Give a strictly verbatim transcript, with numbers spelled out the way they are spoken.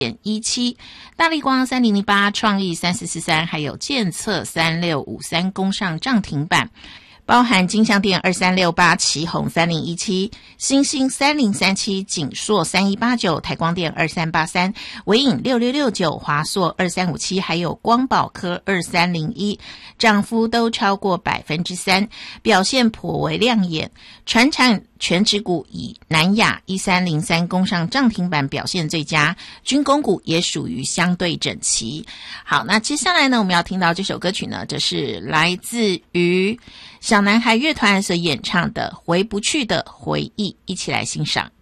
点一七，大立光三零零八，创意三四四三，还有建策三六五三攻上涨停板。包含金像电二三六八、旗宏三零一七、新兴三零三七、景硕三一八九、台光电二三八三、微影六六六九、华硕二三五七，还有光宝科二三零一，涨幅都超过百分之三，表现颇为亮眼。传产全指股以南亚一三零三攻上涨停板表现最佳，军工股也属于相对整齐。好，那接下来呢，我们要听到这首歌曲呢，这是来自于小男孩乐团所演唱的《回不去的回忆》，一起来欣赏。